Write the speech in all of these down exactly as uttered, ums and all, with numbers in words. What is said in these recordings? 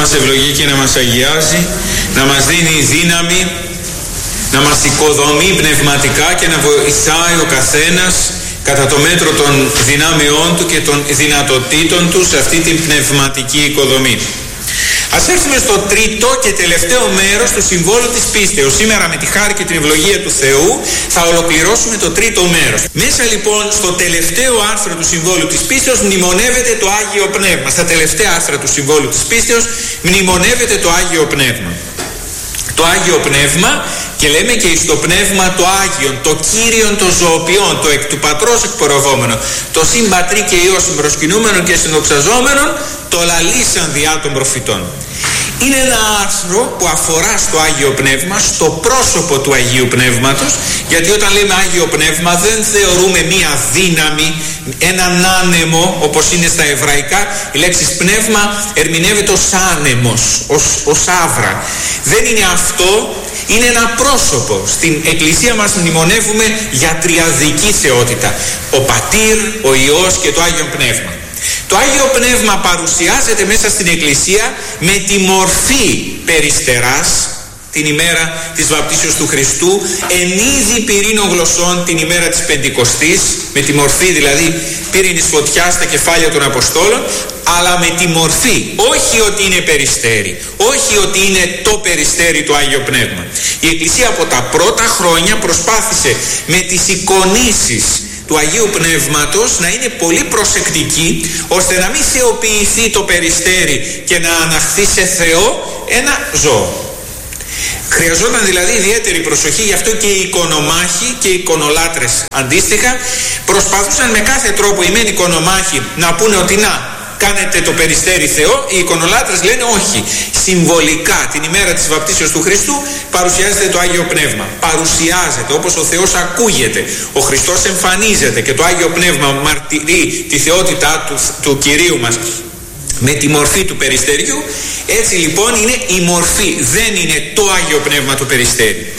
μας ευλογεί και να μας αγιάζει, να μας δίνει δύναμη, να μας οικοδομεί πνευματικά και να βοηθάει ο καθένας κατά το μέτρο των δυνάμεών του και των δυνατοτήτων του σε αυτή την πνευματική οικοδομή. Ας έρθουμε στο τρίτο και τελευταίο μέρος του συμβόλου της πίστεως. Σήμερα με τη χάρη και την ευλογία του Θεού θα ολοκληρώσουμε το τρίτο μέρος. Μέσα λοιπόν στο τελευταίο άρθρο του συμβόλου της πίστεως μνημονεύεται το Άγιο Πνεύμα. Στα τελευταία άρθρα του συμβόλου της πίστεως μνημονεύεται το Άγιο Πνεύμα. Το Άγιο Πνεύμα, και λέμε και εις το Πνεύμα το Άγιον, το Κύριον το ζωοποιών, το εκ του Πατρός εκπορευόμενο, το συν Πατρί και Υιό συμπροσκυνούμενον και συνδοξαζόμενον, το λαλήσαν διά των προφητών. Είναι ένα άρθρο που αφορά στο Άγιο Πνεύμα, στο πρόσωπο του Αγίου Πνεύματος, γιατί όταν λέμε Άγιο Πνεύμα δεν θεωρούμε μία δύναμη, έναν άνεμο όπως είναι στα εβραϊκά. Η λέξη πνεύμα ερμηνεύεται ως άνεμος, ως, ως άβρα. Δεν είναι αυτό, είναι ένα πρόσωπο. Στην Εκκλησία μας μνημονεύουμε για τριαδική θεότητα, ο Πατήρ, ο Υιός και το Άγιο Πνεύμα. Το Άγιο Πνεύμα παρουσιάζεται μέσα στην Εκκλησία με τη μορφή περιστεράς την ημέρα της βαπτίσεως του Χριστού, εν είδη πυρήνων γλωσσών την ημέρα της Πεντηκοστής, με τη μορφή δηλαδή πύρινης φωτιάς στα κεφάλια των Αποστόλων, αλλά με τη μορφή, όχι ότι είναι περιστέρι, όχι ότι είναι το περιστέρι το Άγιο Πνεύμα. Η Εκκλησία από τα πρώτα χρόνια προσπάθησε με τις εικονίσεις του Αγίου Πνεύματος να είναι πολύ προσεκτική, ώστε να μην θεοποιηθεί το περιστέρι και να αναχθεί σε Θεό ένα ζώο. Χρειαζόταν δηλαδή ιδιαίτερη προσοχή, γι' αυτό και οι εικονομάχοι και οι εικονολάτρες αντίστοιχα προσπαθούσαν με κάθε τρόπο οι μεν εικονομάχοι να πούνε ότι να κάνετε το περιστέρι Θεό, οι εικονολάτρες λένε όχι. Συμβολικά την ημέρα της βαπτίσεως του Χριστού παρουσιάζεται το Άγιο Πνεύμα. Παρουσιάζεται όπως ο Θεός ακούγεται, ο Χριστός εμφανίζεται και το Άγιο Πνεύμα μαρτυρεί τη θεότητά του, του Κυρίου μας με τη μορφή του περιστεριού. Έτσι λοιπόν είναι η μορφή, δεν είναι το Άγιο Πνεύμα του περιστέρι.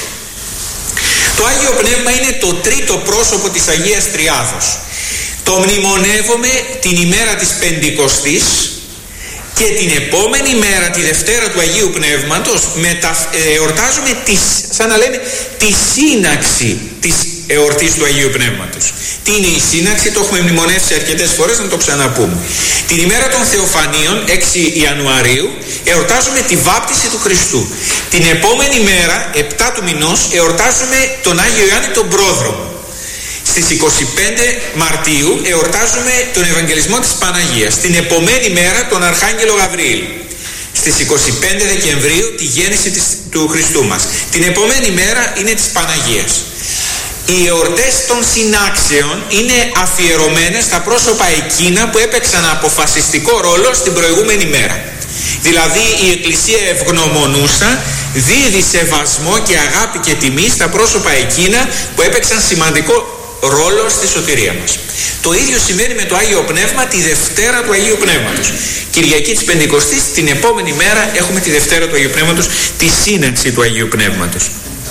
Το Άγιο Πνεύμα είναι το τρίτο πρόσωπο της Αγίας Τριάδος. Το μνημονεύουμε την ημέρα της Πεντηκοστής και την επόμενη μέρα, τη Δευτέρα του Αγίου Πνεύματος, μετα... εορτάζουμε τη, σαν να λέμε, τη σύναξη της εορτής του Αγίου Πνεύματος. Τι είναι η σύναξη, το έχουμε μνημονεύσει αρκετές φορές, να το ξαναπούμε. Την ημέρα των Θεοφανίων, έξι Ιανουαρίου, εορτάζουμε τη βάπτιση του Χριστού. Την επόμενη μέρα, επτά του μηνός, εορτάζουμε τον Άγιο Ιωάννη τον Πρόδρομο. Στις είκοσι πέντε Μαρτίου εορτάζουμε τον Ευαγγελισμό της Παναγίας. Την επομένη μέρα τον Αρχάγγελο Γαβριήλ. Στις είκοσι πέντε Δεκεμβρίου τη γέννηση της, του Χριστού μας. Την επομένη μέρα είναι της Παναγίας. Οι εορτές των συνάξεων είναι αφιερωμένες στα πρόσωπα εκείνα που έπαιξαν αποφασιστικό ρόλο στην προηγούμενη μέρα. Δηλαδή η Εκκλησία ευγνωμονούσα δίδει σεβασμό και αγάπη και τιμή στα πρόσωπα εκείνα που έπαιξαν σημαντικό ρόλο στη σωτηρία μας. Το ίδιο συμβαίνει με το Άγιο Πνεύμα τη Δευτέρα του Αγίου Πνεύματος. Κυριακή της Πεντηκοστής, την επόμενη μέρα έχουμε τη Δευτέρα του Αγίου Πνεύματος, τη σύναξη του Αγίου Πνεύματος.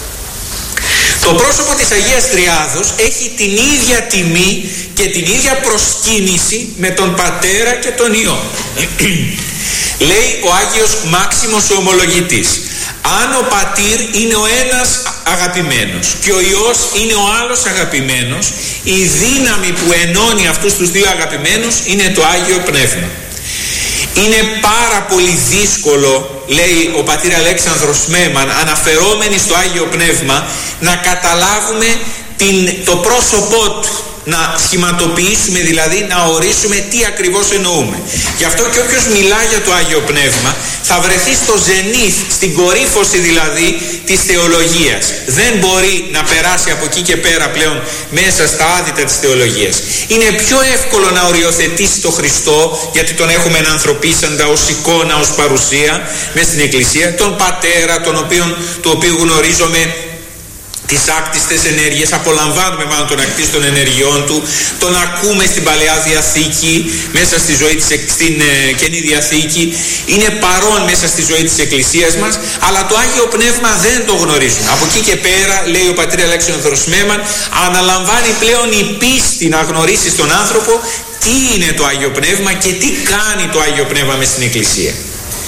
Το πρόσωπο της Αγίας Τριάδος έχει την ίδια τιμή και την ίδια προσκύνηση με τον Πατέρα και τον Υιό. Λέει ο Άγιος Μάξιμος ο Ομολογητής: αν ο Πατήρ είναι ο ένας αγαπημένος και ο Υιός είναι ο άλλος αγαπημένος, η δύναμη που ενώνει αυτούς τους δύο αγαπημένους είναι το Άγιο Πνεύμα. Είναι πάρα πολύ δύσκολο, λέει ο πατήρ Αλέξανδρος Μέμαν, αναφερόμενοι στο Άγιο Πνεύμα, να καταλάβουμε την, το πρόσωπό του, να σχηματοποιήσουμε δηλαδή, να ορίσουμε τι ακριβώς εννοούμε. Γι' αυτό και όποιος μιλά για το Άγιο Πνεύμα θα βρεθεί στο ζενίθ, στην κορύφωση δηλαδή της θεολογίας. Δεν μπορεί να περάσει από εκεί και πέρα πλέον μέσα στα άδυτα της θεολογίας. Είναι πιο εύκολο να οριοθετήσει το Χριστό, γιατί τον έχουμε ενανθρωπίσαντα ως εικόνα, ως παρουσία μέσα στην Εκκλησία, τον Πατέρα, τον οποίον, του οποίου γνωρίζομαι τις άκτιστες ενέργειες, απολαμβάνουμε μάλλον τον ακτίστων ενεργειών του, τον ακούμε στην Παλαιά Διαθήκη, μέσα στη ζωή της, στην ε, Καινή Διαθήκη, είναι παρόν μέσα στη ζωή της Εκκλησίας μας, αλλά το Άγιο Πνεύμα δεν το γνωρίζουν. Από εκεί και πέρα, λέει ο πατήρ Αλέξανδρος Μέμαν, αναλαμβάνει πλέον η πίστη να γνωρίσει στον άνθρωπο τι είναι το Άγιο Πνεύμα και τι κάνει το Άγιο Πνεύμα μες στην Εκκλησία.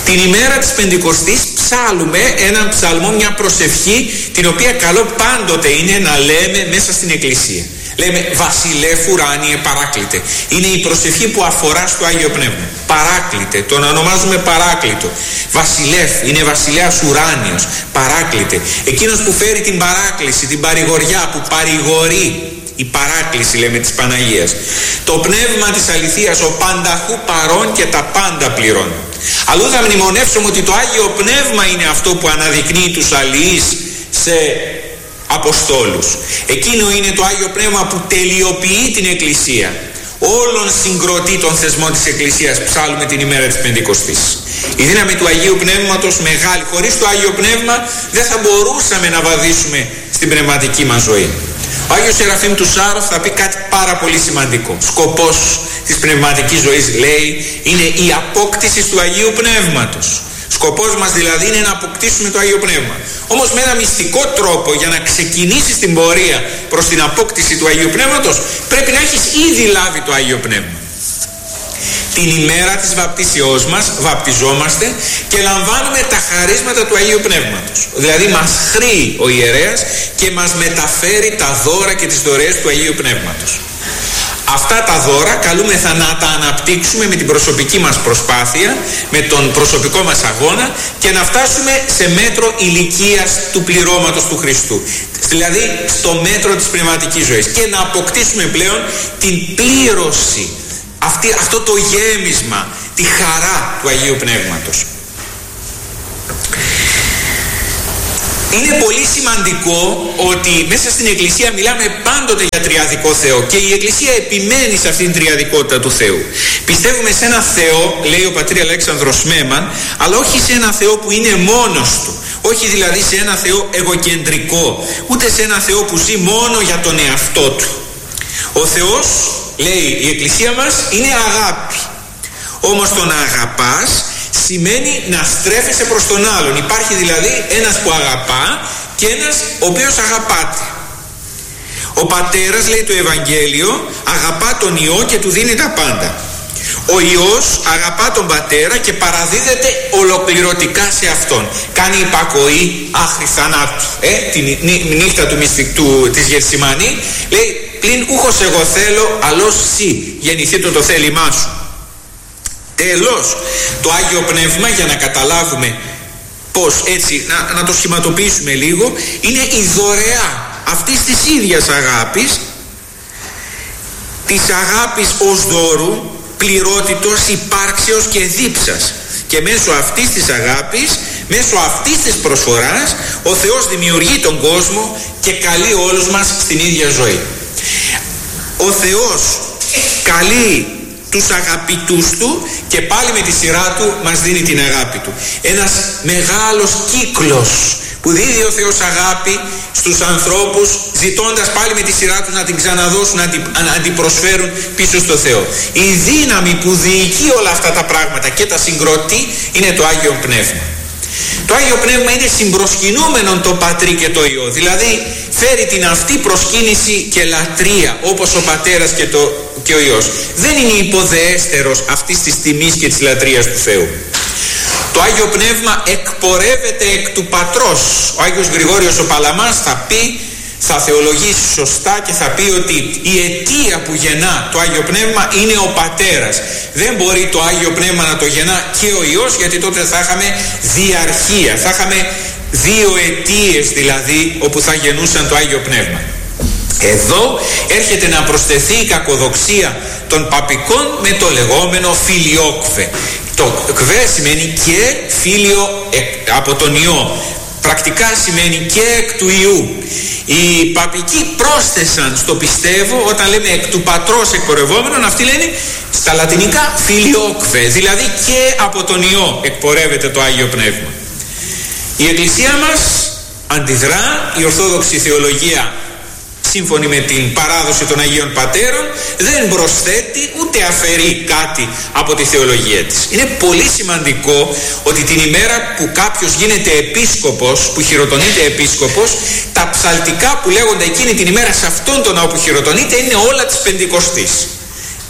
Την ημέρα της Πεντηκοστής ψάλουμε έναν ψαλμό, μια προσευχή, την οποία καλό πάντοτε είναι να λέμε μέσα στην εκκλησία. Λέμε Βασιλεύ ουράνιε παράκλητε. Είναι η προσευχή που αφορά στο Άγιο Πνεύμα. Παράκλητε, τον ονομάζουμε παράκλητο. Βασιλεύ, είναι βασιλέας ουράνιος, παράκλητε. Εκείνος που φέρει την παράκληση, την παρηγοριά, που παρηγορεί. Η παράκληση, λέμε, της Παναγίας. Το πνεύμα της αληθείας, ο πανταχού παρών και τα πάντα πληρών. Αλλού θα μνημονεύσουμε ότι το Άγιο Πνεύμα είναι αυτό που αναδεικνύει τους αληθείς σε Αποστόλους. Εκείνο είναι το Άγιο Πνεύμα που τελειοποιεί την Εκκλησία. Όλων συγκροτεί τον θεσμό της Εκκλησίας. Ψάλουμε την ημέρα της Πεντηκοστής. Η δύναμη του Αγίου Πνεύματος μεγάλη. Χωρίς το Άγιο Πνεύμα δεν θα μπορούσαμε να βαδίσουμε στην πνευματική μας ζωή. Ο Άγιος Σεραφείμ του Σάροφ θα πει κάτι πάρα πολύ σημαντικό. Σκοπός της πνευματικής ζωής, λέει, είναι η απόκτηση του Αγίου Πνεύματος. Σκοπός μας δηλαδή είναι να αποκτήσουμε το Άγιο Πνεύμα. Όμως με ένα μυστικό τρόπο, για να ξεκινήσεις την πορεία προς την απόκτηση του Αγίου Πνεύματος, πρέπει να έχεις ήδη λάβει το Άγιο Πνεύμα. Την ημέρα της βαπτίσεώς μας βαπτιζόμαστε και λαμβάνουμε τα χαρίσματα του Αγίου Πνεύματος. Δηλαδή μας χρήει ο ιερέας και μας μεταφέρει τα δώρα και τις δωρεές του Αγίου Πνεύματος. Αυτά τα δώρα καλούμεθα να τα αναπτύξουμε με την προσωπική μας προσπάθεια, με τον προσωπικό μας αγώνα, και να φτάσουμε σε μέτρο ηλικίας του πληρώματος του Χριστού. Δηλαδή στο μέτρο της πνευματικής ζωής, και να αποκτήσουμε πλέον την πλήρωση, αυτή, αυτό το γέμισμα, τη χαρά του Αγίου Πνεύματος. Είναι πολύ σημαντικό ότι μέσα στην Εκκλησία μιλάμε πάντοτε για τριαδικό Θεό, και η Εκκλησία επιμένει σε αυτήν την τριαδικότητα του Θεού. Πιστεύουμε σε ένα Θεό, λέει ο πατήρ Αλέξανδρος Μέμαν, αλλά όχι σε ένα Θεό που είναι μόνος του. Όχι δηλαδή σε ένα Θεό εγωκεντρικό, ούτε σε ένα Θεό που ζει μόνο για τον εαυτό του. Ο Θεός, λέει η Εκκλησία μας, είναι αγάπη. Όμως το να αγαπάς σημαίνει να στρέφεσαι προς τον άλλον. Υπάρχει δηλαδή ένας που αγαπά και ένας ο οποίος αγαπάται. Ο πατέρας, λέει το Ευαγγέλιο, αγαπά τον Υιό και του δίνει τα πάντα. Ο Υιός αγαπά τον Πατέρα και παραδίδεται ολοκληρωτικά σε Αυτόν. Κάνει υπακοή άχρη θανάτου. Ε, τη νύχτα του, του, της Γεθσιμανή λέει, πλην ούχος εγώ θέλω, αλλός σύ, γεννηθεί το το θέλημά σου. Τέλος, το Άγιο Πνεύμα, για να καταλάβουμε πως έτσι, να, να το σχηματοποιήσουμε λίγο, είναι η δωρεά αυτής της ίδιας αγάπης, της αγάπης ως δώρου, πληρότητος, υπάρξεως και δίψας. Και μέσω αυτής της αγάπης, μέσω αυτής της προσφοράς, ο Θεός δημιουργεί τον κόσμο και καλεί όλους μας στην ίδια ζωή. Ο Θεός καλεί τους αγαπητούς του και πάλι με τη σειρά του μας δίνει την αγάπη του. Ένας μεγάλος κύκλος που δίδει ο Θεός αγάπη στους ανθρώπους, ζητώντας πάλι με τη σειρά τους να την ξαναδώσουν, να την, να την προσφέρουν πίσω στο Θεό. Η δύναμη που διοικεί όλα αυτά τα πράγματα και τα συγκροτεί είναι το Άγιο Πνεύμα. Το Άγιο Πνεύμα είναι συμπροσκυνούμενον το Πατρί και το Υιό, δηλαδή φέρει την αυτή προσκύνηση και λατρεία όπως ο Πατέρας και, το, και ο Υιός. Δεν είναι υποδεέστερος αυτής της τιμής και της λατρείας του Θεού. Το Άγιο Πνεύμα εκπορεύεται εκ του Πατρός. Ο Άγιος Γρηγόριος ο Παλαμάς θα πει, θα θεολογήσει σωστά και θα πει ότι η αιτία που γεννά το Άγιο Πνεύμα είναι ο Πατέρας. Δεν μπορεί το Άγιο Πνεύμα να το γεννά και ο Υιός, γιατί τότε θα είχαμε διαρχία, θα είχαμε δύο αιτίες δηλαδή όπου θα γεννούσαν το Άγιο Πνεύμα. Εδώ έρχεται να προσθεθεί η κακοδοξία των παπικών με το λεγόμενο φιλιόκβε. Το κβε σημαίνει και φίλιο από τον Υιό. Πρακτικά σημαίνει και εκ του Υιού. Οι παπικοί πρόσθεσαν στο πιστεύω, όταν λέμε εκ του Πατρός εκπορευόμενον, αυτοί λένε στα λατινικά φιλιόκβε, δηλαδή και από τον Υιό εκπορεύεται το Άγιο Πνεύμα. Η Εκκλησία μας αντιδρά, η Ορθόδοξη Θεολογία σύμφωνη με την παράδοση των Αγίων Πατέρων δεν προσθέτει ούτε αφαιρεί κάτι από τη θεολογία της. Είναι πολύ σημαντικό ότι την ημέρα που κάποιος γίνεται επίσκοπος, που χειροτονείται επίσκοπος, τα ψαλτικά που λέγονται εκείνη την ημέρα σε αυτόν τον ναό που χειροτονείται είναι όλα της Πεντηκοστής.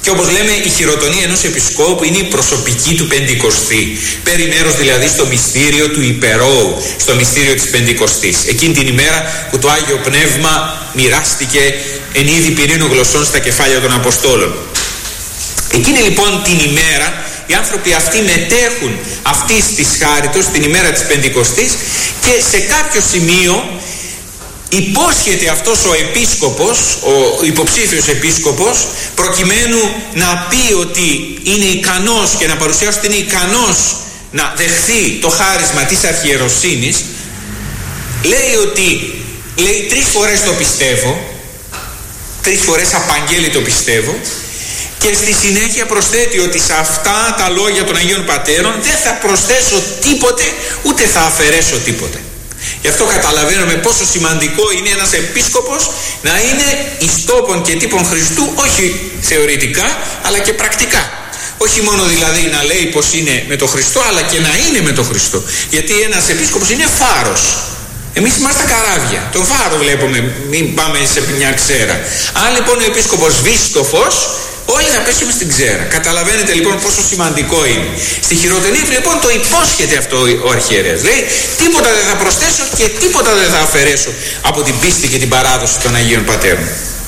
Και όπως λέμε, η χειροτονία ενός επισκόπου είναι η προσωπική του Πεντηκοστή. Παίρνει μέρος δηλαδή στο μυστήριο του υπερώου, στο μυστήριο της Πεντηκοστής. Εκείνη την ημέρα που το Άγιο Πνεύμα μοιράστηκε εν είδη πυρήνου γλωσσών στα κεφάλια των Αποστόλων. Εκείνη λοιπόν την ημέρα οι άνθρωποι αυτοί μετέχουν αυτής της χάριτος, την ημέρα της Πεντηκοστής, και σε κάποιο σημείο υπόσχεται αυτός ο επίσκοπος, ο υποψήφιος επίσκοπος, προκειμένου να πει ότι είναι ικανός και να παρουσιάσει ότι είναι ικανός να δεχθεί το χάρισμα της αρχιεροσύνης, λέει ότι, λέει τρεις φορές το πιστεύω, τρεις φορές απαγγέλει το πιστεύω, και στη συνέχεια προσθέτει ότι σε αυτά τα λόγια των Αγίων Πατέρων δεν θα προσθέσω τίποτε, ούτε θα αφαιρέσω τίποτε. Γι' αυτό καταλαβαίνουμε πόσο σημαντικό είναι ένας επίσκοπος να είναι εις τόπον και τύπον Χριστού, όχι θεωρητικά αλλά και πρακτικά. Όχι μόνο δηλαδή να λέει πως είναι με τον Χριστό, αλλά και να είναι με τον Χριστό. Γιατί ένας επίσκοπος είναι φάρος. Εμείς είμαστε καράβια. Τον φάρο βλέπουμε, μην πάμε σε μια ξέρα. Αν λοιπόν ο επίσκοπος σβήσει το φως, όλοι θα πέσουμε στην ξέρα. Καταλαβαίνετε λοιπόν πόσο σημαντικό είναι. Στη χειροτονία λοιπόν το υπόσχεται αυτό ο αρχιερέας. Λέει τίποτα δεν θα προσθέσω και τίποτα δεν θα αφαιρέσω από την πίστη και την παράδοση των Αγίων Πατέρων.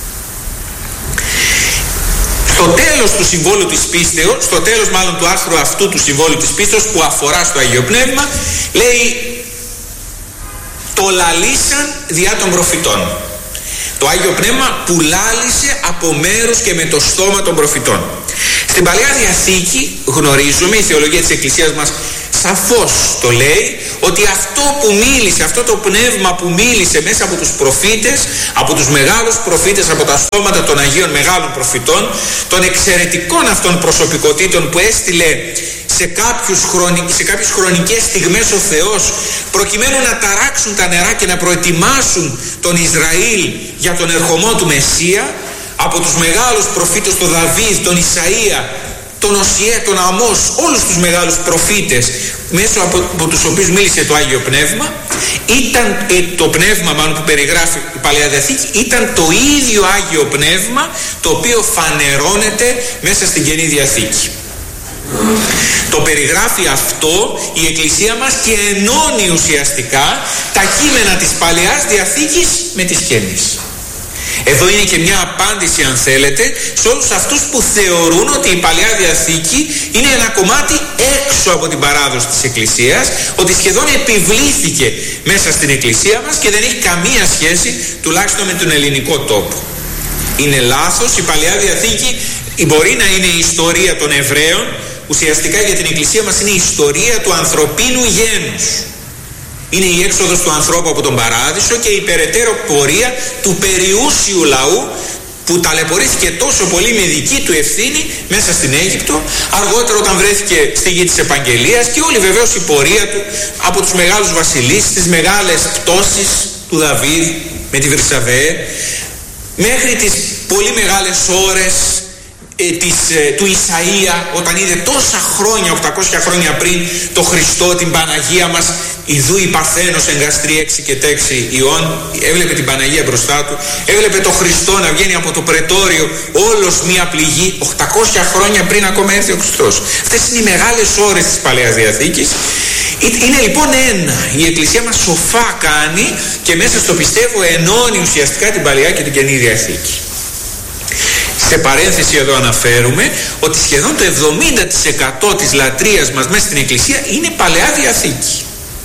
Στο τέλος του συμβόλου της πίστεως, στο τέλος μάλλον του άρθρου αυτού του συμβόλου της πίστεως που αφορά στο Αγίο Πνεύμα, λέει το λαλήσαν διά των προφητών. Το Άγιο Πνεύμα που λάλησε από μέρους και με το στόμα των προφητών. Στην Παλαιά Διαθήκη γνωρίζουμε, η θεολογία της Εκκλησίας μας σαφώς το λέει, ότι αυτό που μίλησε, αυτό το πνεύμα που μίλησε μέσα από τους προφήτες, από τους μεγάλους προφήτες, από τα στόματα των Αγίων Μεγάλων Προφητών, των εξαιρετικών αυτών προσωπικότητων που έστειλε σε, κάποιους χρονι... σε κάποιες χρονικές στιγμές ο Θεός, προκειμένου να ταράξουν τα νερά και να προετοιμάσουν τον Ισραήλ για τον ερχομό του Μεσσία, από τους μεγάλους προφήτες, τον Δαβίδ, τον Ισαΐα, τον Οσιέ, τον Αμώς, όλους τους μεγάλους προφήτες μέσω από, από τους οποίους μίλησε το Άγιο Πνεύμα, ήταν ε, το πνεύμα μάλλον που περιγράφει η Παλαιά Διαθήκη, ήταν το ίδιο Άγιο Πνεύμα το οποίο φανερώνεται μέσα στην Καινή Διαθήκη. Το περιγράφει αυτό η Εκκλησία μας και ενώνει ουσιαστικά τα κείμενα της Παλαιάς Διαθήκης με της Καινής. Εδώ είναι και μια απάντηση, αν θέλετε, σε όλους αυτούς που θεωρούν ότι η Παλαιά Διαθήκη είναι ένα κομμάτι έξω από την παράδοση της Εκκλησίας, ότι σχεδόν επιβλήθηκε μέσα στην Εκκλησία μας και δεν έχει καμία σχέση τουλάχιστον με τον ελληνικό τόπο. Είναι λάθος. Η Παλαιά Διαθήκη μπορεί να είναι η ιστορία των Εβραίων, ουσιαστικά για την Εκκλησία μας είναι η ιστορία του ανθρωπίνου γένους. Είναι η έξοδος του ανθρώπου από τον Παράδεισο και η περαιτέρω πορεία του περιούσιου λαού που ταλαιπωρήθηκε τόσο πολύ με δική του ευθύνη μέσα στην Αίγυπτο, αργότερα όταν βρέθηκε στη γη της Επαγγελίας, και όλη βεβαίως η πορεία του από τους μεγάλους βασιλείς, τις μεγάλες πτώσεις του Δαβίδ με τη Βρυσαβέ, μέχρι τις πολύ μεγάλες ώρες ε, της, ε, του Ισαΐα, όταν είδε τόσα χρόνια, οκτακόσια χρόνια πριν, το Χριστό, την Παναγία μας, ιδού η Παρθένος εγκαστρή έξι και τέξι ιών, έβλεπε την Παναγία μπροστά του, έβλεπε το Χριστό να βγαίνει από το πρετόριο όλος μία πληγή, οκτακόσια χρόνια πριν ακόμα έρθει ο Χριστός. Αυτές είναι οι μεγάλες ώρες της Παλαιάς Διαθήκης. Είναι λοιπόν ένα, η Εκκλησία μας σοφά κάνει και μέσα στο πιστεύω ενώνει ουσιαστικά την Παλαιά και την Καινή Διαθήκη. Σε παρένθεση εδώ αναφέρουμε ότι σχεδόν το εβδομήντα τοις εκατό της λατρείας μας μέσα στην Εκκλησία είναι Παλαιά Διαθήκη.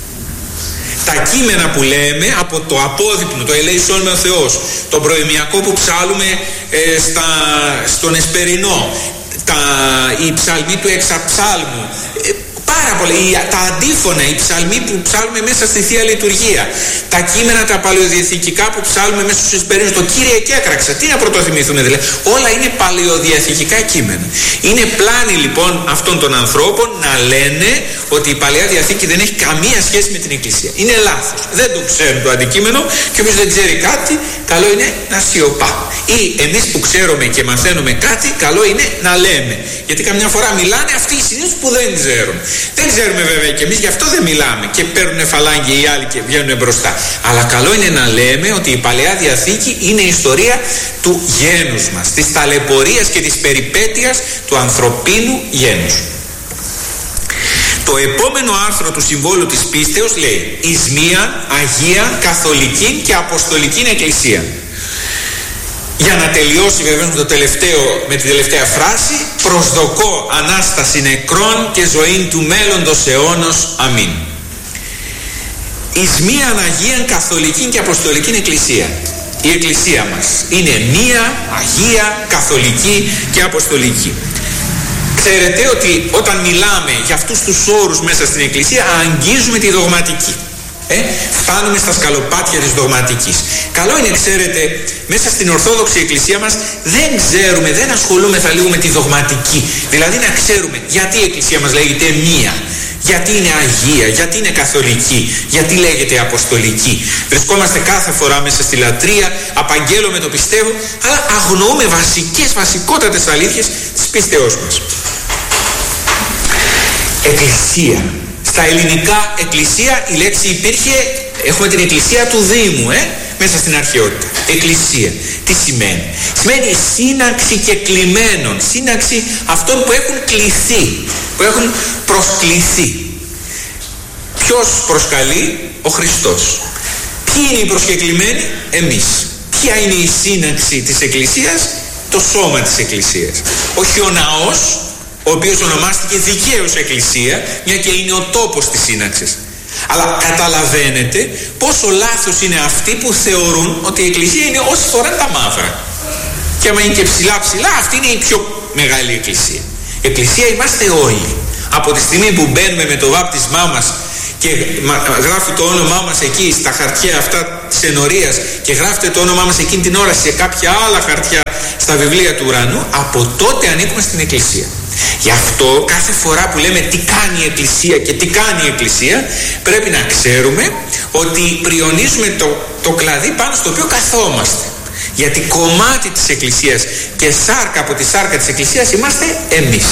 Τα κείμενα που λέμε από το απόδειπνο, το ελέησόν με ο Θεός, τον προημιακό που ψάλουμε ε, στα, στον Εσπερινό, τα, οι ψαλμοί του εξαψάλμου, ε, πάρα πολλά, τα αντίφωνα, οι ψαλμοί που ψάλουμε μέσα στη Θεία Λειτουργία, τα κείμενα τα παλαιοδιαθηκικά που ψάλουμε μέσα στους Εσπερινούς, το Κύριε και έκραξα, τι να πρωτοθυμηθούν δηλαδή, όλα είναι παλαιοδιαθηκικά κείμενα. Είναι πλάνη λοιπόν αυτών των ανθρώπων να λένε ότι η Παλαιά Διαθήκη δεν έχει καμία σχέση με την Εκκλησία. Είναι λάθος, δεν το ξέρουν το αντικείμενο και όποιος δεν ξέρει κάτι, καλό είναι να σιωπά. Ή εμείς που ξέρουμε και μαθαίνουμε κάτι, καλό είναι να λέμε. Γιατί καμιά φορά μιλάνε αυτοί οι συνήθως που δεν ξέρουν. Δεν ξέρουμε βέβαια και εμείς, γι' αυτό δεν μιλάμε και παίρνουν φαλάγγι οι άλλοι και βγαίνουν μπροστά. Αλλά καλό είναι να λέμε ότι η Παλαιά Διαθήκη είναι η ιστορία του γένους μας, της ταλαιπωρίας και της περιπέτειας του ανθρωπίνου γένους. Το επόμενο άρθρο του Συμβόλου της Πίστεως λέει «Εις μίαν Αγία, Καθολική και Αποστολική Εκκλησία». Για να τελειώσει βέβαια με, το τελευταίο, με τη τελευταία φράση, «Προσδοκώ Ανάσταση νεκρών και ζωή του μέλλοντος αιώνος. Αμήν». Εις μίαν Αγίαν, Καθολική και Αποστολική Εκκλησία. Η Εκκλησία μας είναι μία Αγία, Καθολική και Αποστολική. Ξέρετε ότι όταν μιλάμε για αυτούς τους όρους μέσα στην Εκκλησία αγγίζουμε τη δογματική. Ε, φτάνουμε στα σκαλοπάτια της δογματικής. Καλό είναι, ξέρετε, μέσα στην Ορθόδοξη Εκκλησία μας δεν ξέρουμε, δεν ασχολούμεθα λίγο με τη δογματική. Δηλαδή να ξέρουμε γιατί η Εκκλησία μας λέγεται μία, γιατί είναι Αγία, γιατί είναι Καθολική, γιατί λέγεται Αποστολική. Βρισκόμαστε κάθε φορά μέσα στη λατρεία, απαγγέλλουμε το πιστεύω, αλλά αγνοούμε βασικές, βασικότατες αλήθειες της πίστεώς μας. Εκκλησία. Στα ελληνικά εκκλησία η λέξη υπήρχε, έχουμε την εκκλησία του Δήμου, ε, μέσα στην αρχαιότητα. Εκκλησία. Τι σημαίνει? Σημαίνει σύναξη κεκλημένων, σύναξη αυτών που έχουν κληθεί, που έχουν προσκληθεί. Ποιος προσκαλεί? Ο Χριστός. Ποιοι είναι οι προσκεκλημένοι? Εμείς. Ποια είναι η σύναξη της εκκλησίας? Το σώμα της εκκλησίας. Όχι ο ναός, ο οποίος ονομάστηκε δικαίως εκκλησία, μια και είναι ο τόπος της σύναξης. Αλλά καταλαβαίνετε πόσο λάθος είναι αυτοί που θεωρούν ότι η εκκλησία είναι όσοι φοράνε τα μαύρα. Και άμα είναι και ψηλά ψηλά, αυτή είναι η πιο μεγάλη εκκλησία. Εκκλησία είμαστε όλοι. Από τη στιγμή που μπαίνουμε με το βάπτισμά μας και γράφει το όνομά μας εκεί στα χαρτιά αυτά της ενορίας και γράφετε το όνομά μας εκείνη την ώρα σε κάποια άλλα χαρτιά στα βιβλία του ουρανού, από τότε ανήκουμε στην εκκλησία. Γι' αυτό κάθε φορά που λέμε τι κάνει η εκκλησία και τι κάνει η εκκλησία, πρέπει να ξέρουμε ότι πριονίζουμε το, το κλαδί πάνω στο οποίο καθόμαστε. Γιατί κομμάτι της εκκλησίας και σάρκα από τη σάρκα της εκκλησίας είμαστε εμείς.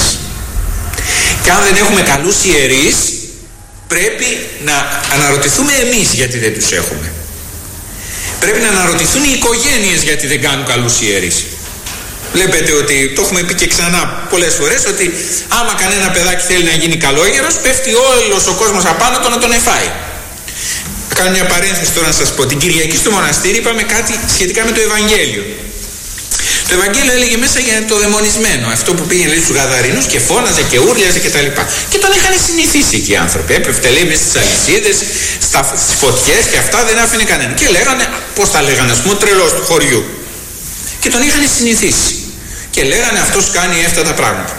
Και αν δεν έχουμε καλούς ιερείς, πρέπει να αναρωτηθούμε εμείς γιατί δεν τους έχουμε. Πρέπει να αναρωτηθούν οι οικογένειες γιατί δεν κάνουν καλούς ιερείς. Βλέπετε ότι το έχουμε πει και ξανά πολλές φορές, ότι άμα κανένα παιδάκι θέλει να γίνει καλόγερος, πέφτει όλος ο κόσμος απάνω του να τον εφάει. Θα κάνω μια παρένθεση τώρα να σας πω. Την Κυριακή στο μοναστήρι είπαμε κάτι σχετικά με το Ευαγγέλιο. Το Ευαγγέλιο έλεγε μέσα για το δαιμονισμένο, αυτό που πήγαινε λέει στους Γαδαρινούς και φώναζε και ούρλιαζε κτλ. Και, και τον είχαν συνηθίσει εκεί οι άνθρωποι. Έπεφτε λέει μέσα στις αλυσίδες, στις φωτιές και αυτά, δεν άφηνε κανένα. Και λέγανε, πώς τα λέγανε, ας πούμε, τρελός του χωριού. Και τον είχαν συνηθίσει. Και λέγανε αυτός κάνει αυτά τα πράγματα.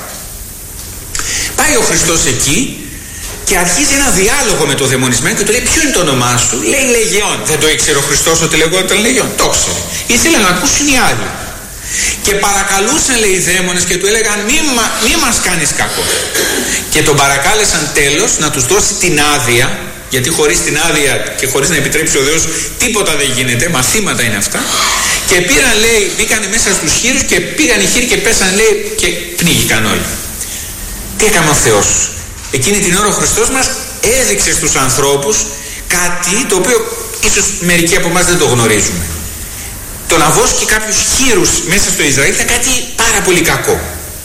Πάει ο Χριστός εκεί και αρχίζει ένα διάλογο με το δαιμονισμένο και του λέει ποιο είναι το όνομά σου? Λέει Λεγεών. Δεν το ήξερε ο Χριστός ότι λεγόταν Λεγεών? Το ήξερε. Ήθελε να ακούσουν οι άλλοι. Και παρακαλούσαν λέει οι δαίμονες και του έλεγαν μη, μα, μη μας κάνεις κακό. Και τον παρακάλεσαν τέλος να τους δώσει την άδεια, γιατί χωρίς την άδεια και χωρίς να επιτρέψει ο Θεός τίποτα δεν γίνεται, μαθήματα είναι αυτά. Και πήραν λέει, μπήκαν μέσα στους χείρους και πήγαν οι χείροι και πέσαν λέει και πνίγηκαν όλοι. Τι έκανε ο Θεός? Εκείνη την ώρα ο Χριστός μας έδειξε στους ανθρώπους κάτι το οποίο ίσως μερικοί από εμάς δεν το γνωρίζουμε. Το να βόσκει κάποιους χείρους μέσα στο Ισραήλ ήταν κάτι πάρα πολύ κακό.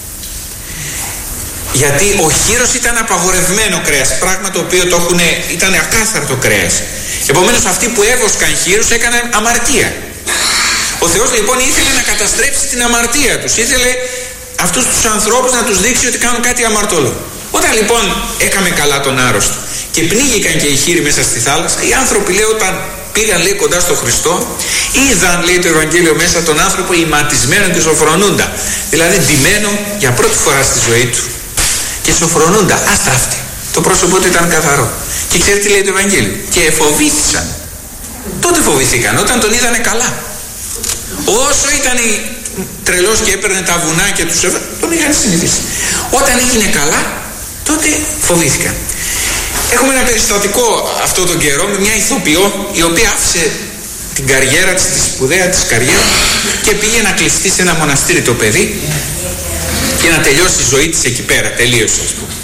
Γιατί ο χείρος ήταν απαγορευμένο κρέας, πράγμα το οποίο το έχουν, ήταν ακάθαρτο κρέας. Επομένως αυτοί που έβοσκαν χείρους έκαναν αμαρτία. Ο Θεός λοιπόν ήθελε να καταστρέψει την αμαρτία τους. Ήθελε αυτούς τους ανθρώπους να τους δείξει ότι κάνουν κάτι αμαρτωλό. Όταν λοιπόν έκαμε καλά τον άρρωστο και πνίγηκαν και οι χείροι μέσα στη θάλασσα, οι άνθρωποι λέει όταν πήγαν λέει κοντά στο Χριστό, είδαν λέει το Ευαγγέλιο μέσα τον άνθρωπο ηματισμένο και σοφρονούντα. Δηλαδή ντυμένο για πρώτη φορά στη ζωή του και σοφρονούντα, άστραφτη. Το πρόσωπό του ήταν καθαρό. Και ξέρετε τι λέει το Ευαγγέλιο? Και φοβήθησαν. Τότε φοβηθήκαν, όταν τον είδανε καλά. Όσο ήταν τρελός και έπαιρνε τα βουνά και τους έβαλε, τον είχαν συνηθίσει. Όταν έγινε καλά, τότε φοβήθηκαν. Έχουμε ένα περιστατικό αυτό τον καιρό με μια ηθοποιό η οποία άφησε την καριέρα της, τη σπουδαία της καριέρα και πήγε να κλειστεί σε ένα μοναστήρι το παιδί και να τελειώσει η ζωή της εκεί πέρα, τελείωσε ας πούμε.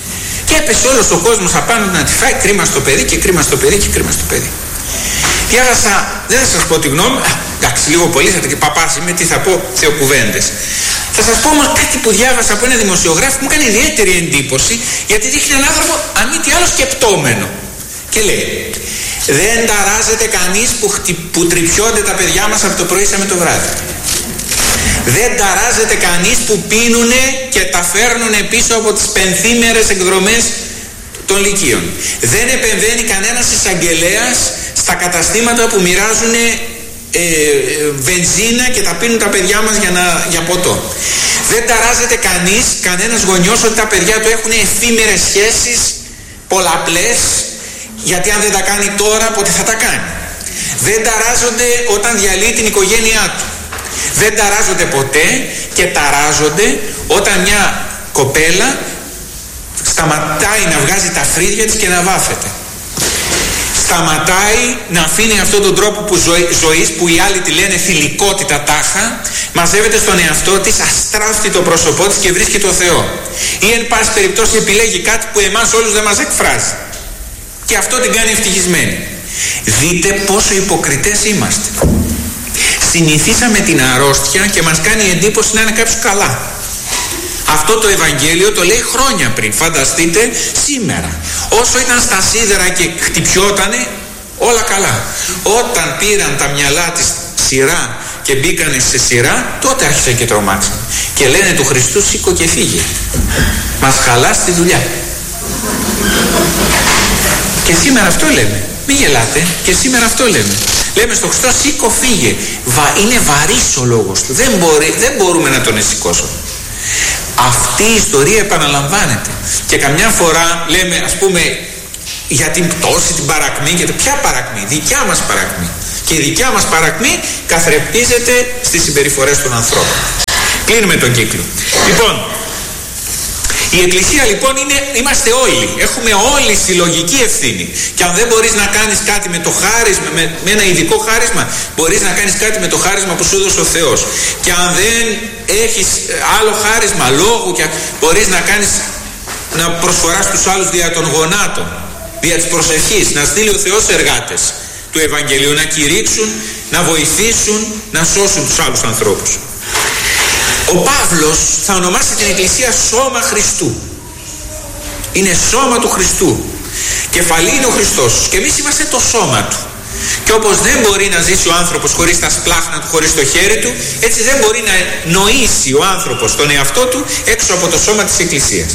Και έπεσε όλος ο κόσμος απάνω να τη φάει, κρίμα στο παιδί και κρίμα στο παιδί και κρίμα στο παιδί. Διάβασα, δεν θα σας πω τη γνώμη, α, εντάξει, λίγο πολύ θα και παπάς είμαι, τι θα πω, θεοκουβέντες. Θα σας πω όμως κάτι που διάβασα από ένα δημοσιογράφο που μου έκανε ιδιαίτερη εντύπωση, γιατί δείχνει έναν άνθρωπο, αν μη τι άλλο, σκεπτόμενο. Και λέει, δεν ταράζεται κανείς που, χτυ, που τρυπιώνται τα παιδιά μας από το πρωί σαν με το βράδυ. Δεν ταράζεται κανείς που πίνουνε και τα φέρνουνε πίσω από τις πενθήμερες εκδρομές των λυκείων. Δεν επεμβαίνει κανένας εισαγγελέας στα καταστήματα που μοιράζουν ε, ε, βενζίνα και τα πίνουν τα παιδιά μας για, να, για ποτό. Δεν ταράζεται κανείς, κανένας γονιός, ότι τα παιδιά του έχουν εφήμερες σχέσεις, πολλαπλές, γιατί αν δεν τα κάνει τώρα, πότε θα τα κάνει. Δεν ταράζονται όταν διαλύει την οικογένειά του. Δεν ταράζονται ποτέ και ταράζονται όταν μια κοπέλα σταματάει να βγάζει τα φρύδια της και να βάφεται. Σταματάει να αφήνει αυτόν τον τρόπο που ζωή, ζωής που οι άλλοι τη λένε θηλυκότητα τάχα, μαζεύεται στον εαυτό της, αστράφτει το πρόσωπό της και βρίσκει το Θεό. Ή εν πάση περιπτώσει επιλέγει κάτι που εμάς όλους δεν μας εκφράζει. Και αυτό την κάνει ευτυχισμένη. Δείτε πόσο υποκριτές είμαστε. Συνηθίσαμε την αρρώστια και μας κάνει εντύπωση να είναι κάποιος καλά. Αυτό το Ευαγγέλιο το λέει χρόνια πριν. Φανταστείτε σήμερα. Όσο ήταν στα σίδερα και χτυπιότανε, όλα καλά. Όταν πήραν τα μυαλά της σειρά και μπήκανε σε σειρά, τότε άρχισε και τρομάξαν. Και λένε του Χριστού, σήκω και φύγε. Μας χαλάς τη δουλειά. Και σήμερα αυτό λέμε. Μην γελάτε, και σήμερα αυτό λέμε. Λέμε στον Χριστό, σήκω φύγε. Βα, είναι βαρύς ο λόγος του. Δεν, μπορεί, δεν μπορούμε να τον εσηκώσουμε. Αυτή η ιστορία επαναλαμβάνεται. Και καμιά φορά λέμε, ας πούμε, για την πτώση, την παρακμή. Και το, ποια παρακμή? Δικιά μας παρακμή. Και η δικιά μας παρακμή καθρεπτίζεται στις συμπεριφορές των ανθρώπων. Κλείνουμε τον κύκλο. Λοιπόν, η Εκκλησία λοιπόν είναι, είμαστε όλοι, έχουμε όλοι συλλογική ευθύνη. Και αν δεν μπορείς να κάνεις κάτι με το χάρισμα, με, με ένα ειδικό χάρισμα, μπορείς να κάνεις κάτι με το χάρισμα που σου έδωσε ο Θεός. Και αν δεν έχεις άλλο χάρισμα λόγου, και μπορείς να κάνεις, να προσφοράς τους άλλους δια των γονάτων, δια της προσευχής, να στείλει ο Θεός εργάτες του Ευαγγελίου να κηρύξουν, να βοηθήσουν, να σώσουν τους άλλους ανθρώπους. Ο Παύλος θα ονομάσει την Εκκλησία σώμα Χριστού. Είναι σώμα του Χριστού. Κεφαλή είναι ο Χριστός. Και εμείς είμαστε το σώμα του. Και όπως δεν μπορεί να ζήσει ο άνθρωπος χωρίς τα σπλάχνα του, χωρίς το χέρι του, έτσι δεν μπορεί να νοήσει ο άνθρωπος τον εαυτό του έξω από το σώμα της Εκκλησίας.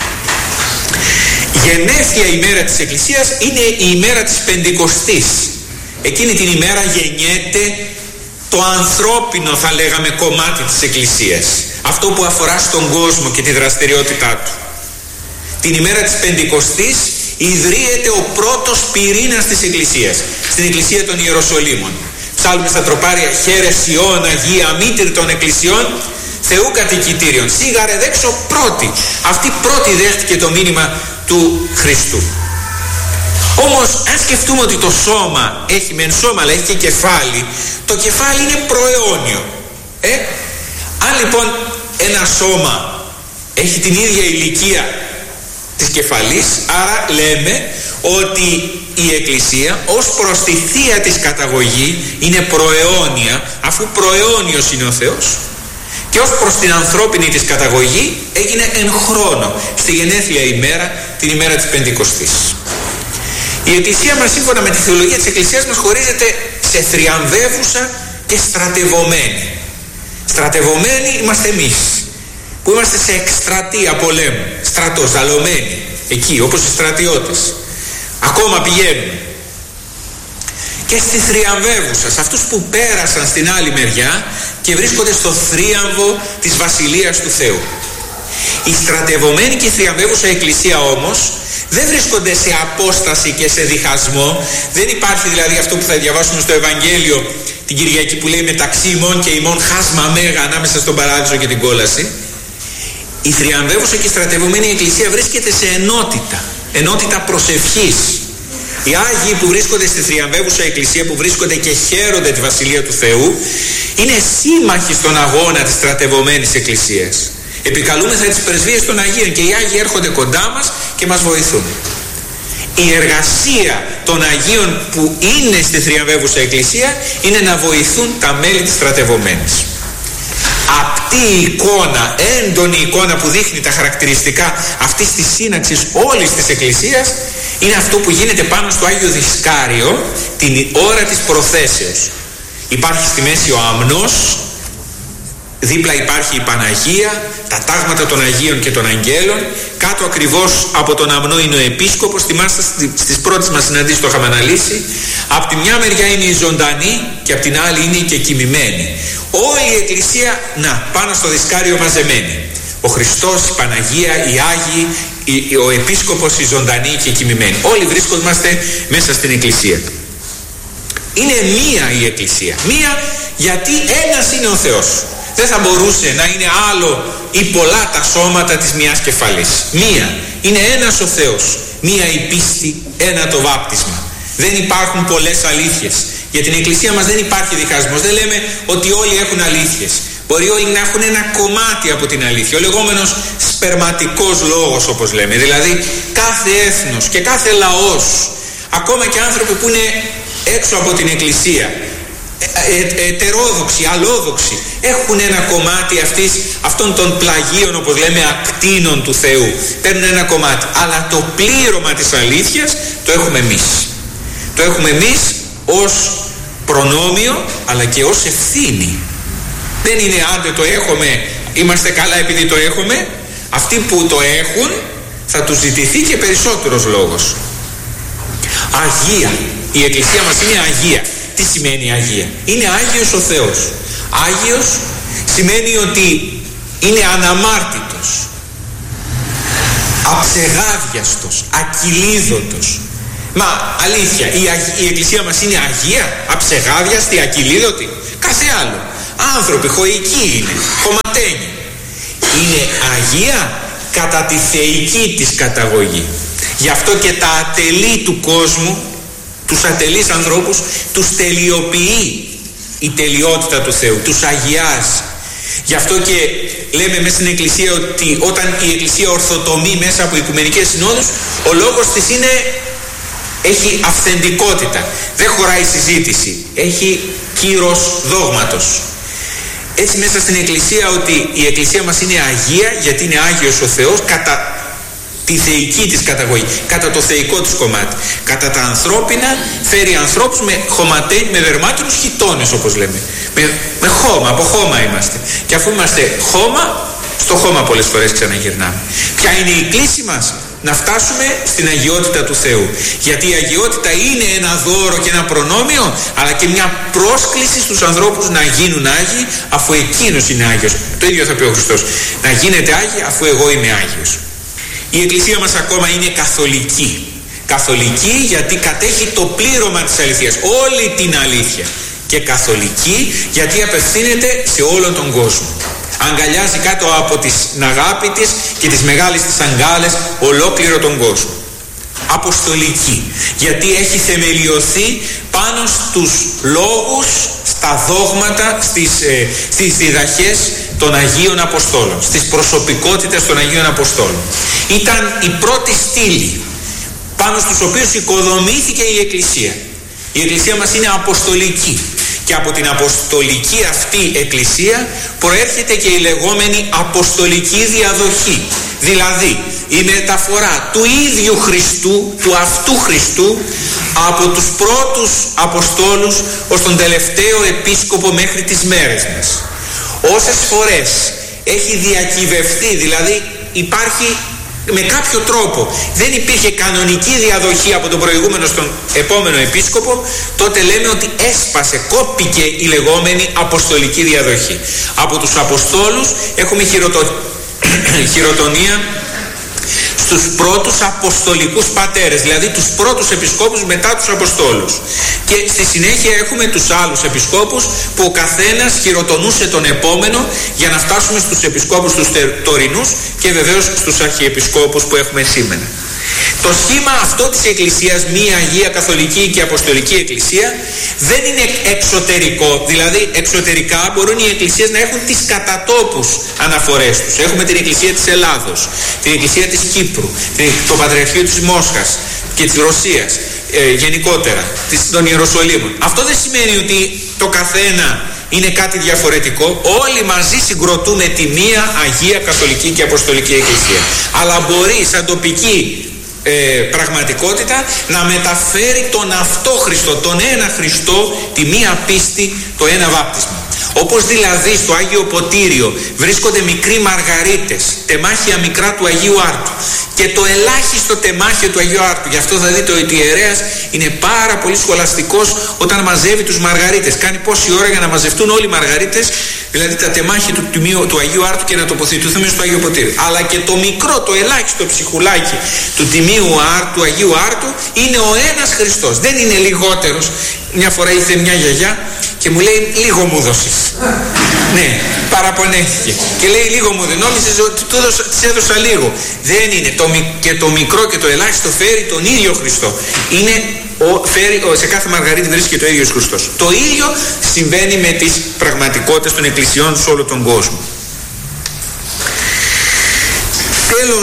Γενέθλια ημέρα της Εκκλησίας είναι η ημέρα της Πεντηκοστής. Εκείνη την ημέρα γεννιέται το ανθρώπινο, θα λέγαμε, κομμάτι της Εκκλησίας. Αυτό που αφορά στον κόσμο και τη δραστηριότητά του. Την ημέρα της Πεντηκοστής ιδρύεται ο πρώτος πυρήνας της Εκκλησίας, στην Εκκλησία των Ιεροσολύμων. Ψάλουμε στα τροπάρια, χαίρε Σιών, Αγία, μήτρη των εκκλησιών, Θεού κατοικητήριων. Σίγαρε δέξω πρώτη. Αυτή πρώτη δέχτηκε το μήνυμα του Χριστού. Όμως αν σκεφτούμε ότι το σώμα έχει μεν σώμα αλλά έχει και κεφάλι, το κεφάλι είναι προαιώνιο. Ε? Αν λοιπόν ένα σώμα έχει την ίδια ηλικία της κεφαλής, άρα λέμε ότι η Εκκλησία ως προς τη θεία της καταγωγή είναι προαιώνια, αφού προαιώνιος είναι ο Θεός, και ως προς την ανθρώπινη της καταγωγή έγινε εν χρόνο, στη γενέθλια ημέρα, την ημέρα της Πεντηκοστής. Η Εκκλησία μας, σύμφωνα με τη θεολογία της Εκκλησίας μας, χωρίζεται σε θριαμβεύουσα και στρατευωμένη. Στρατευωμένοι είμαστε εμείς, που είμαστε σε εκστρατεία πολέμου, στρατός, ζαλωμένοι, εκεί όπως οι στρατιώτες. Ακόμα πηγαίνουμε. Και στη θριαμβεύουσα, σε αυτούς που πέρασαν στην άλλη μεριά και βρίσκονται στο θρίαμβο της Βασιλείας του Θεού. Η στρατευωμένη και η θριαμβεύουσα Εκκλησία όμως δεν βρίσκονται σε απόσταση και σε διχασμό. Δεν υπάρχει δηλαδή αυτό που θα διαβάσουμε στο Ευαγγέλιο την Κυριακή που λέει μεταξύ ημών και ημών χάσμα μέγα ανάμεσα στον παράδεισο και την κόλαση. Η θριαμβεύουσα και η στρατευωμένη Εκκλησία βρίσκεται σε ενότητα, ενότητα προσευχής. Οι Άγιοι που βρίσκονται στη θριαμβεύουσα Εκκλησία, που βρίσκονται και χαίρονται τη Βασιλεία του Θεού, είναι σύμμαχοι στον αγώνα της στρατευωμένης Εκκλησίας. Επικαλούμεθα τις πρεσβείες των Αγίων και οι Άγιοι έρχονται κοντά μας και μας βοηθούν. Η εργασία των Αγίων που είναι στη θριαμβεύουσα Εκκλησία είναι να βοηθούν τα μέλη της στρατευομένης. Απτή εικόνα, έντονη εικόνα που δείχνει τα χαρακτηριστικά αυτής της σύναξης όλης της Εκκλησίας είναι αυτό που γίνεται πάνω στο Άγιο Δισκάριο την ώρα της προθέσεως. Υπάρχει στη μέση ο αμνός, δίπλα υπάρχει η Παναγία, τα τάγματα των Αγίων και των Αγγέλων, κάτω ακριβώς από τον αμνό είναι ο Επίσκοπος. Θυμάστε στις πρώτες μας συναντήσεις το είχαμε αναλύσει. Από τη μια μεριά είναι η ζωντανή και από την άλλη είναι και κοιμημένη. Όλη η Εκκλησία να πάνω στο Δισκάριο μαζεμένη. Ο Χριστός, η Παναγία, οι Άγιοι, η, ο Επίσκοπος, η ζωντανή και η κοιμημένη. Όλοι βρίσκομαστε μέσα στην Εκκλησία. Είναι μία η Εκκλησία. Μία γιατί ένας είναι ο Θεός. Δεν θα μπορούσε να είναι άλλο ή πολλά τα σώματα της μιας κεφαλής. Μία. Είναι ένας ο Θεός. Μία η πίστη, ένα το βάπτισμα. Δεν υπάρχουν πολλές αλήθειες. Για την Εκκλησία μας δεν υπάρχει διχασμός. Δεν λέμε ότι όλοι έχουν αλήθειες. Μπορεί όλοι να έχουν ένα κομμάτι από την αλήθεια. Ο λεγόμενος σπερματικός λόγος, όπως λέμε. Δηλαδή κάθε έθνος και κάθε λαός, ακόμα και άνθρωποι που είναι έξω από την Εκκλησία, ε, ε, ετερόδοξοι, αλλόδοξοι, έχουν ένα κομμάτι αυτής, αυτών των πλαγίων, όπως λέμε, ακτίνων του Θεού. Παίρνουν ένα κομμάτι. Αλλά το πλήρωμα της αλήθειας το έχουμε εμείς. Το έχουμε εμείς ως προνόμιο, αλλά και ως ευθύνη. Δεν είναι άντε το έχουμε, είμαστε καλά επειδή το έχουμε. Αυτοί που το έχουν θα τους ζητηθεί και περισσότερος λόγος. Αγία. Η Εκκλησία μας είναι Αγία. Τι σημαίνει Αγία? Είναι Άγιος ο Θεός. Άγιος σημαίνει ότι είναι αναμάρτητος, αψεγάδιαστος, ακυλίδωτος. Μα αλήθεια, η, Αγ... η Εκκλησία μας είναι Αγία, αψεγάδιαστη, ακυλίδωτη? Κάθε άλλο. Άνθρωποι, χωικοί είναι, χωματένοι. Είναι Αγία κατά τη θεϊκή της καταγωγή. Γι' αυτό και τα ατελεί του κόσμου, τους ατελείς ανθρώπους, τους τελειοποιεί η τελειότητα του Θεού, τους αγιάζει. Γι' αυτό και λέμε μέσα στην Εκκλησία ότι όταν η Εκκλησία ορθοτομεί μέσα από οικουμενικές συνόδους, ο λόγος της είναι, έχει αυθεντικότητα, δεν χωράει συζήτηση, έχει κύρος δόγματος. Έτσι μέσα στην Εκκλησία, ότι η Εκκλησία μας είναι Αγία γιατί είναι Άγιος ο Θεός κατά τη θεϊκή της καταγωγή, κατά το θεϊκό της κομμάτι. Κατά τα ανθρώπινα φέρει ανθρώπους με χωματένοι, με δερμάτινους χιτώνες, όπως λέμε. Με, με χώμα, από χώμα είμαστε. Και αφού είμαστε χώμα, στο χώμα πολλές φορές ξαναγυρνάμε. Ποια είναι η κλίση μας? Να φτάσουμε στην αγιότητα του Θεού. Γιατί η αγιότητα είναι ένα δώρο και ένα προνόμιο, αλλά και μια πρόσκληση στους ανθρώπους να γίνουν Άγιοι, αφού εκείνος είναι Άγιος. Το ίδιο θα πει ο Χριστός. Να γίνετε Άγιοι αφού εγώ είμαι Άγιος. Η Εκκλησία μας ακόμα είναι καθολική. Καθολική γιατί κατέχει το πλήρωμα της αληθείας, όλη την αλήθεια. Και καθολική γιατί απευθύνεται σε όλον τον κόσμο. Αγκαλιάζει κάτω από την αγάπη της και τις μεγάλες της αγκάλες ολόκληρο τον κόσμο. Αποστολική γιατί έχει θεμελιωθεί πάνω στους λόγους, στα δόγματα, στις, ε, στις διδαχές των Αγίων Αποστόλων, στις προσωπικότητες των Αγίων Αποστόλων. Ήταν η πρώτη στήλη πάνω στους οποίους οικοδομήθηκε η Εκκλησία. Η Εκκλησία μας είναι αποστολική. Και από την αποστολική αυτή Εκκλησία προέρχεται και η λεγόμενη αποστολική διαδοχή. Δηλαδή η μεταφορά του ίδιου Χριστού, του αυτού Χριστού, από τους πρώτους Αποστόλους ως τον τελευταίο Επίσκοπο μέχρι τις μέρες μας. Όσες φορές έχει διακυβευτεί, δηλαδή υπάρχει με κάποιο τρόπο, δεν υπήρχε κανονική διαδοχή από τον προηγούμενο στον επόμενο επίσκοπο, τότε λέμε ότι έσπασε, κόπηκε η λεγόμενη αποστολική διαδοχή. Από τους Αποστόλους έχουμε χειροτο... χειροτονία στους πρώτους αποστολικούς πατέρες, δηλαδή τους πρώτους επισκόπους μετά τους Αποστόλους. Και στη συνέχεια έχουμε τους άλλους επισκόπους που ο καθένας χειροτονούσε τον επόμενο για να φτάσουμε στους επισκόπους τους τωρινούς και βεβαίως στους αρχιεπισκόπους που έχουμε σήμερα. Το σχήμα αυτό της Εκκλησίας, μία Αγία Καθολική και Αποστολική Εκκλησία, δεν είναι εξωτερικό. Δηλαδή εξωτερικά μπορούν οι εκκλησίες να έχουν τις κατατόπους αναφορές τους. Έχουμε την Εκκλησία της Ελλάδος, την Εκκλησία της Κύπρου, το Πατριαρχείο της Μόσχας και της Ρωσίας, ε, γενικότερα των Ιεροσολύμων. Αυτό δεν σημαίνει ότι το καθένα είναι κάτι διαφορετικό. Όλοι μαζί συγκροτούμε τη μία Αγία Καθολική και Αποστολική Εκκλησία. Αλλά μπορεί σαν τοπική ε, πραγματικότητα να μεταφέρει τον αυτό Χριστό, τον ένα Χριστό, τη μία πίστη, το ένα βάπτισμα. Όπως δηλαδή στο Άγιο Ποτήριο βρίσκονται μικροί μαργαρίτες, τεμάχια μικρά του Αγίου Άρτου, και το ελάχιστο τεμάχιο του Αγίου Άρτου. Γι' αυτό θα δείτε ότι ο ιερέας είναι πάρα πολύ σχολαστικός όταν μαζεύει τους μαργαρίτες. Κάνει πόση ώρα για να μαζευτούν όλοι οι μαργαρίτες, δηλαδή τα τεμάχια του, του, του Αγίου Άρτου, και να τοποθετηθούμε στο Άγιο Ποτήριο. Αλλά και το μικρό, το ελάχιστο ψυχουλάκι του Τιμίου Άρτου, του Αγίου Άρτου, είναι ο ένας Χριστός. Δεν είναι λιγότερος. Μια φορά ήρθε μια γιαγιά και μου λέει, λίγο μου δώσεις. Ναι, παραπονέθηκε και λέει, λίγο μου δεν νόμιζες ότι του έδωσα, της έδωσα λίγο. Δεν είναι. Το, και το μικρό και το ελάχιστο φέρει τον ίδιο Χριστό. Είναι ο, φέρει, ο, σε κάθε μαργαρίτη βρίσκεται ο ίδιος Χριστός. Το ίδιο συμβαίνει με τις πραγματικότητες των εκκλησιών σε όλο τον κόσμο. Τέλος,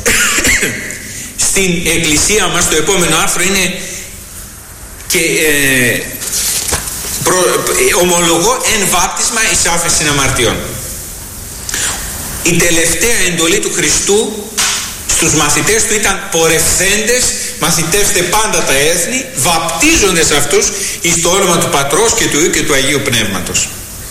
στην εκκλησία μας το επόμενο άρθρο είναι και ε, προ, ε, ομολογώ εν βάπτισμα εις άφεσιν αμαρτιών. Η τελευταία εντολή του Χριστού στους μαθητές του ήταν πορευθέντες, μαθητεύστε πάντα τα έθνη, βαπτίζοντες αυτούς εις το όνομα του Πατρός και του Υιού και του Αγίου Πνεύματος.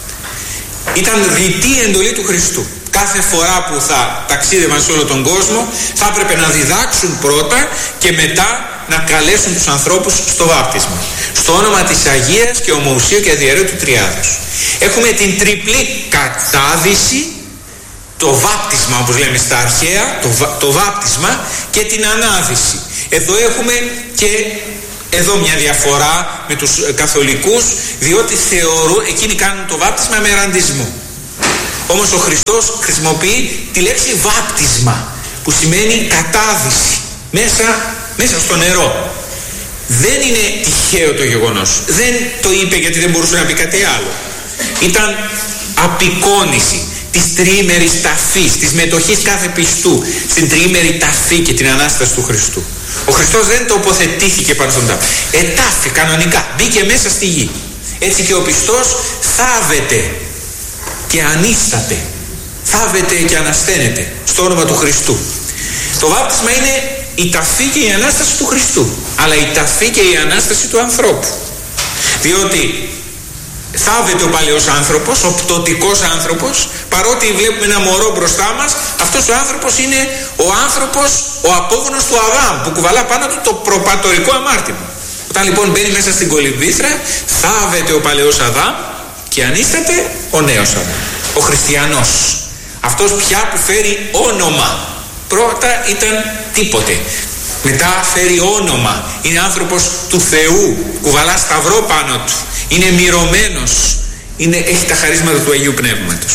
Ήταν ρητή εντολή του Χριστού. Κάθε φορά που θα ταξίδευαν σε όλο τον κόσμο θα έπρεπε να διδάξουν πρώτα και μετά να καλέσουν τους ανθρώπους στο βάπτισμα, στο όνομα της Αγίας και Ομοουσίου και Αδιαιρέτου Τριάδος. Έχουμε την τριπλή κατάδυση, το βάπτισμα όπως λέμε στα αρχαία, το, το βάπτισμα και την ανάδυση. Εδώ έχουμε και εδώ μια διαφορά με τους καθολικούς, διότι θεωρούν, εκείνοι κάνουν το βάπτισμα με ραντισμό. Όμως ο Χριστός χρησιμοποιεί τη λέξη βάπτισμα, που σημαίνει κατάδυση μέσα, μέσα στο νερό. Δεν είναι τυχαίο το γεγονός. Δεν το είπε γιατί δεν μπορούσε να πει κάτι άλλο. Ήταν απεικόνηση της τριήμερης ταφής, της μετοχής κάθε πιστού στην τριήμερη ταφή και την Ανάσταση του Χριστού. Ο Χριστός δεν τοποθετήθηκε πάνω στον τάφο. Ετάφη κανονικά, μπήκε μέσα στη γη. Έτσι και ο πιστός θάβεται και ανίσταται, θάβεται και ανασταίνεται στο όνομα του Χριστού. Το βάπτισμα είναι η ταφή και η Ανάσταση του Χριστού, αλλά η ταφή και η Ανάσταση του ανθρώπου. Διότι θάβεται ο παλαιός άνθρωπος, ο πτωτικός άνθρωπος, παρότι βλέπουμε ένα μωρό μπροστά μας, αυτός ο άνθρωπος είναι ο άνθρωπος, ο απόγονος του Αδάμ, που κουβαλά πάνω του το προπατορικό αμάρτημα. Όταν λοιπόν μπαίνει μέσα στην κολυμβήθρα, θάβεται ο παλαιός Αδάμ και ανίσταται ο νέος Αδάμ, ο χριστιανός, αυτός πια που φέρει όνομα. Πρώτα ήταν τίποτε, μετά φέρει όνομα, είναι άνθρωπος του Θεού, κουβαλά σταυρό πάνω του, είναι μυρωμένος, είναι, έχει τα χαρίσματα του Αγίου Πνεύματος.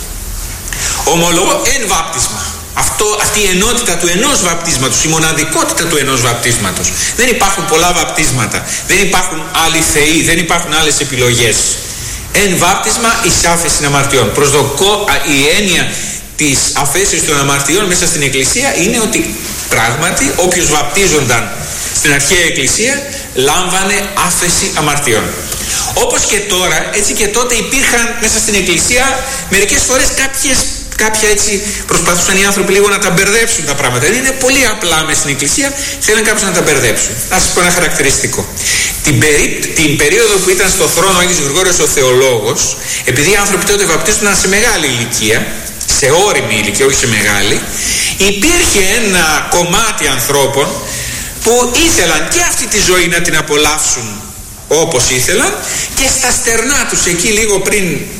Ομολογώ εν βάπτισμα. Αυτό, αυτή η ενότητα του ενός βαπτίσματος, η μοναδικότητα του ενός βαπτίσματος. Δεν υπάρχουν πολλά βαπτίσματα, δεν υπάρχουν άλλοι θεοί, δεν υπάρχουν άλλες επιλογές. Εν βάπτισμα εις άφεσιν αμαρτιών. Προσδοκώ, η έννοια της αφέσεως των αμαρτιών μέσα στην Εκκλησία είναι ότι πράγματι όποιος βαπτίζονταν στην αρχαία Εκκλησία λάμβανε άφεση αμαρτιών. Όπως και τώρα, έτσι και τότε υπήρχαν μέσα στην Εκκλησία μερικές φορές κάποιες, κάποια έτσι προσπαθούσαν οι άνθρωποι λίγο να τα μπερδέψουν τα πράγματα. Δεν είναι πολύ απλά μέσα στην Εκκλησία, θέλουν κάποιους να τα μπερδέψουν. Να σας πω ένα χαρακτηριστικό. Την, περί, την περίοδο που ήταν στο θρόνο ο Άγιος Γρηγόριος ο Θεολόγος, επειδή οι άνθρωποι τότε βαπτίζονταν σε μεγάλη ηλικία, σε ώριμη ηλικία, όχι σε μεγάλη, υπήρχε ένα κομμάτι ανθρώπων που ήθελαν και αυτή τη ζωή να την απολαύσουν όπως ήθελαν, και στα στερνά τους εκεί λίγο πριν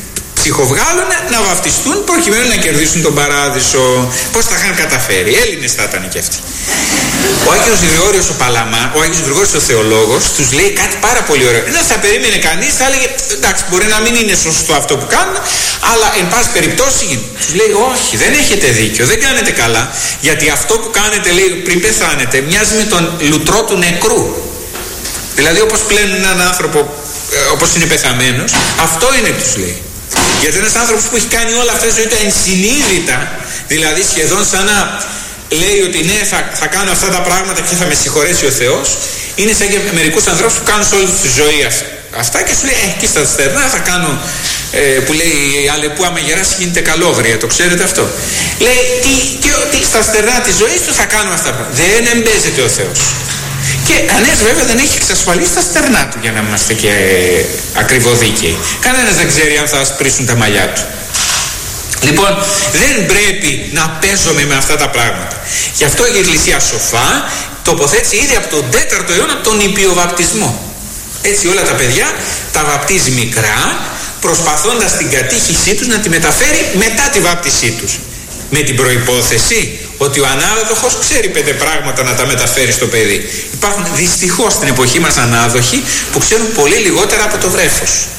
ψυχοβγάλουν να βαφτιστούν προκειμένου να κερδίσουν τον παράδεισο. Πώς τα είχαν καταφέρει, Έλληνες θα ήταν και αυτοί. Ο Άγιος Γρηγόριος ο Παλαμά, ο Άγιος Γρηγόριος ο Θεολόγος, τους λέει κάτι πάρα πολύ ωραίο. Δεν θα περίμενε κανείς, θα έλεγε εντάξει, μπορεί να μην είναι σωστό αυτό που κάνουν, αλλά εν πάση περιπτώσει τους λέει όχι, δεν έχετε δίκιο, δεν κάνετε καλά, γιατί αυτό που κάνετε, λέει, πριν πεθάνετε μοιάζει με τον λουτρό του νεκρού. Δηλαδή όπως πλένουν έναν άνθρωπο όπως είναι πεθαμένος, αυτό είναι, τους λέει. Γιατί ένας άνθρωπος που έχει κάνει όλα αυτά τη ζωή του ενσυνείδητα, δηλαδή σχεδόν σαν να λέει ότι ναι, θα, θα κάνω αυτά τα πράγματα και θα με συγχωρέσει ο Θεός, είναι σαν και μερικούς ανθρώπους που κάνουν σε όλη τη ζωή αυτά και σου λέει ε, εκεί στα στερνά θα κάνω ε, που λέει η αλεπού άμα γεράσει γίνεται καλόγρια, το ξέρετε αυτό. Λέει τι, και, τι στα στερνά της ζωής του θα κάνω αυτά. Δεν εμπέζεται ο Θεός. Και κανένας βέβαια δεν έχει εξασφαλίσει τα στερνά του, για να είμαστε και ε, ακριβοδίκαιοι. Κανένας δεν ξέρει αν θα σπρίσουν τα μαλλιά του. Λοιπόν, δεν πρέπει να παίζουμε με αυτά τα πράγματα. Γι' αυτό η Εκκλησία σοφά τοποθέτησε ήδη από τον τέταρτο αιώνα τον υπιοβαπτισμό. Έτσι όλα τα παιδιά τα βαπτίζει μικρά, προσπαθώντας την κατήχησή τους να τη μεταφέρει μετά τη βάπτισή τους. Με την προϋπόθεση ότι ο ανάδοχος ξέρει πέντε πράγματα να τα μεταφέρει στο παιδί. Υπάρχουν δυστυχώς στην εποχή μας ανάδοχοι που ξέρουν πολύ λιγότερα από το βρέφος.